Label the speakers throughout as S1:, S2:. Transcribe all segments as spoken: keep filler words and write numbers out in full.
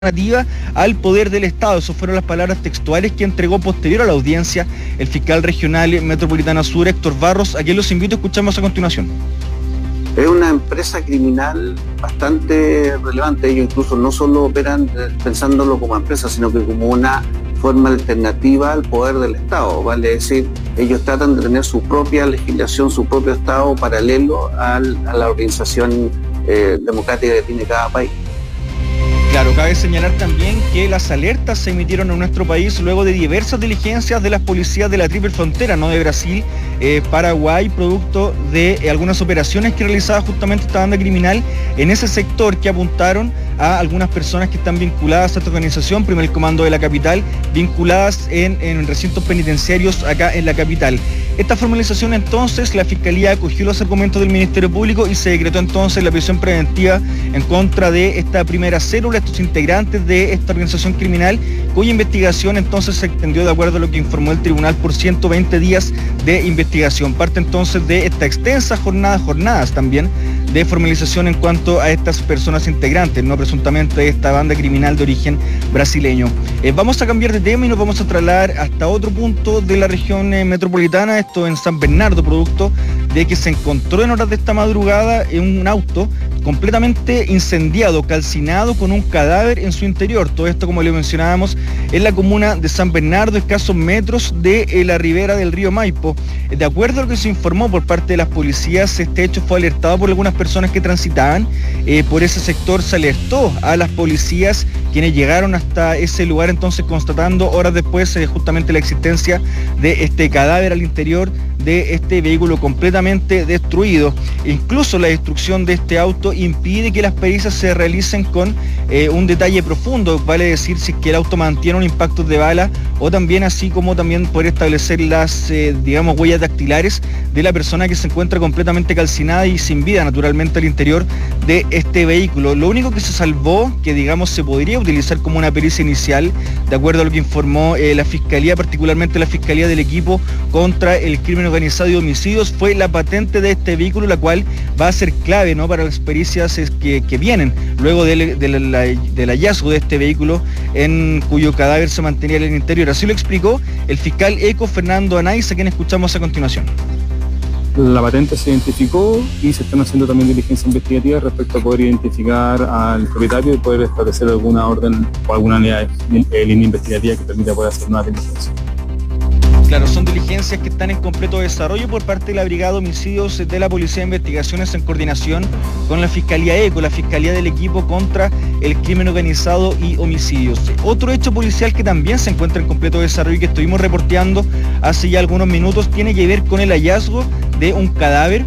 S1: alternativa al poder del Estado. Esas fueron las palabras textuales que entregó posterior a la audiencia el fiscal regional Metropolitana Sur, Héctor Barros, a quien los invito a escuchar a continuación.
S2: Es una empresa criminal bastante relevante. Ellos incluso no solo operan pensándolo como empresa, sino que como una forma alternativa al poder del Estado. Vale decir, ellos tratan de tener su propia legislación, su propio Estado paralelo al, a la organización eh, democrática que tiene cada país.
S1: Claro, cabe señalar también que las alertas se emitieron en nuestro país luego de diversas diligencias de las policías de la triple frontera, no de Brasil, eh, Paraguay, producto de eh, algunas operaciones que realizaba justamente esta banda criminal en ese sector, que apuntaron a algunas personas que están vinculadas a esta organización, primer comando de la capital, vinculadas en, en recintos penitenciarios acá en la capital. Esta formalización entonces, la Fiscalía acogió los argumentos del Ministerio Público y se decretó entonces la prisión preventiva en contra de esta primera célula, estos integrantes de esta organización criminal, cuya investigación entonces se extendió, de acuerdo a lo que informó el tribunal, por ciento veinte días de investigación. Parte entonces de esta extensa jornada, jornadas también, de formalización en cuanto a estas personas integrantes, no presuntamente de esta banda criminal de origen brasileño. Eh, vamos a cambiar de tema y nos vamos a trasladar hasta otro punto de la región eh, metropolitana, esto en San Bernardo, producto de que se encontró en horas de esta madrugada en un auto completamente incendiado, calcinado, con un cadáver en su interior. Todo esto, como le mencionábamos, en la comuna de San Bernardo, escasos metros de eh, la ribera del río Maipo. De acuerdo a lo que se informó por parte de las policías, este hecho fue alertado por algunas personas que transitaban eh, por ese sector. Se alertó a las policías, quienes llegaron hasta ese lugar, entonces constatando horas después eh, justamente la existencia de este cadáver al interior de este vehículo completamente destruido. Incluso la destrucción de este auto impide que las pericias se realicen con eh, un detalle profundo, vale decir, si es que el auto mantiene un impacto de bala, o también así como también poder establecer las, eh, digamos, huellas dactilares de la persona que se encuentra completamente calcinada y sin vida, naturalmente, al interior de este vehículo. Lo único que se salvó, que digamos se podría utilizar como una pericia inicial, de acuerdo a lo que informó eh, la Fiscalía, particularmente la Fiscalía del Equipo contra el Crimen Organizado y Homicidios, fue la patente de este vehículo, la cual va a ser clave, ¿no?, para las pericias que, que vienen luego del, del, del hallazgo de este vehículo, en cuyo cadáver se mantenía en el interior. Así lo explicó el fiscal ECO Fernando Anaiz, a quien escuchamos a continuación.
S3: La patente se identificó y se están haciendo también diligencias investigativas respecto a poder identificar al propietario y poder establecer alguna orden o alguna línea, línea investigativa que permita poder hacer una diligencia.
S1: Claro, son diligencias que están en completo desarrollo por parte de la Brigada de Homicidios de la Policía de Investigaciones en coordinación con la Fiscalía ECO, la Fiscalía del Equipo contra el Crimen Organizado y Homicidios. Otro hecho policial que también se encuentra en completo desarrollo y que estuvimos reporteando hace ya algunos minutos tiene que ver con el hallazgo de un cadáver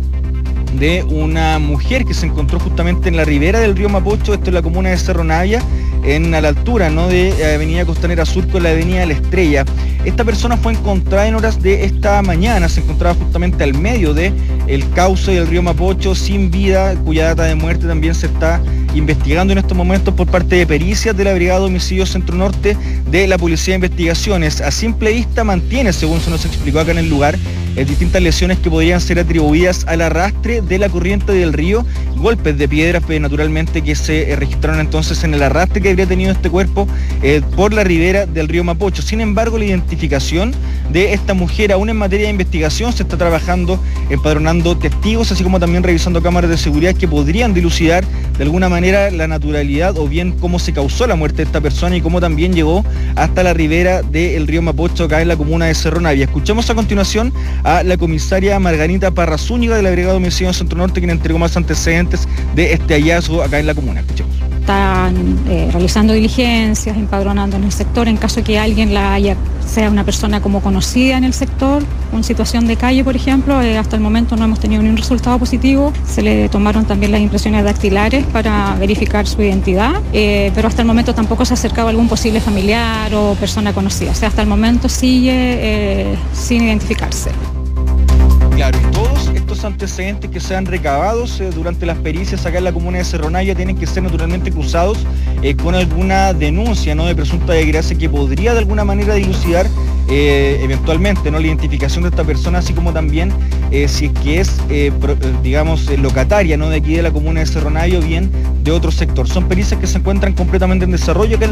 S1: de una mujer que se encontró justamente en la ribera del río Mapocho, esto es la comuna de Cerro Navia, en a la altura, ¿no?, de Avenida Costanera Sur con la Avenida La Estrella. Esta persona fue encontrada en horas de esta mañana, se encontraba justamente al medio de el cauce del río Mapocho, sin vida, cuya data de muerte también se está investigando en estos momentos por parte de pericias de la Brigada de Homicidios Centro Norte de la Policía de Investigaciones. A simple vista mantiene, según se nos explicó acá en el lugar, eh, distintas lesiones que podrían ser atribuidas al arrastre de la corriente del río, golpes de piedras, pues, naturalmente, que se eh, registraron entonces en el arrastre que habría tenido este cuerpo eh, por la ribera del río Mapocho. Sin embargo, la identificación de esta mujer, aún en materia de investigación, se está trabajando empadronando testigos, así como también revisando cámaras de seguridad que podrían dilucidar de alguna manera la naturalidad o bien cómo se causó la muerte de esta persona y cómo también llegó hasta la ribera del río Mapocho, acá en la comuna de Cerro Navia. Escuchamos a continuación a la comisaria Margarita Parra Zúñiga de la Brigada de Homicidios Centro Norte, quien entregó más antecedentes de este hallazgo acá en la comuna. Escuchemos.
S4: Están eh, realizando diligencias, empadronando en el sector, en caso que alguien la haya, sea una persona como conocida en el sector, en situación de calle, por ejemplo. Eh, hasta el momento no hemos tenido ningún resultado positivo. Se le tomaron también las impresiones dactilares para verificar su identidad, eh, pero hasta el momento tampoco se ha acercado algún posible familiar o persona conocida. O sea, hasta el momento sigue eh, sin identificarse.
S1: Claro, y todos estos antecedentes que sean recabados eh, durante las pericias acá en la comuna de Cerro Navia tienen que ser naturalmente cruzados eh, con alguna denuncia, ¿no?, de presunta desgracia que podría de alguna manera dilucidar eh, eventualmente, ¿no?, la identificación de esta persona, así como también eh, si es que es, eh, pro, digamos, eh, locataria, ¿no?, de aquí de la comuna de Cerro Navia o bien de otro sector. Son pericias que se encuentran completamente en desarrollo acá en